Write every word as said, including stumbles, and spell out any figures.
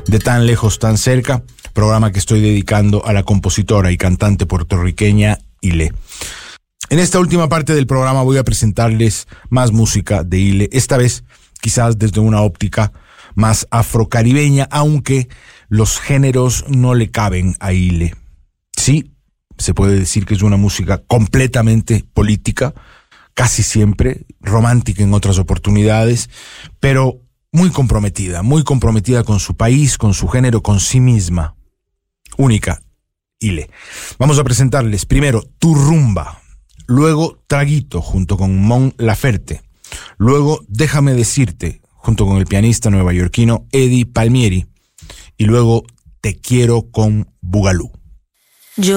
de Tan Lejos, Tan Cerca, programa que estoy dedicando a la compositora y cantante puertorriqueña Ile. En esta última parte del programa voy a presentarles más música de Ile, esta vez quizás desde una óptica más afrocaribeña, aunque los géneros no le caben a Ile. Sí, se puede decir que es una música completamente política, casi siempre, romántica en otras oportunidades, pero muy comprometida, muy comprometida con su país, con su género, con sí misma. Única, Ile. Vamos a presentarles primero Tu Rumba, luego Traguito junto con Mon Laferte, luego Déjame Decirte junto con el pianista nuevayorquino Eddie Palmieri y luego Te Quiero con Bugalú.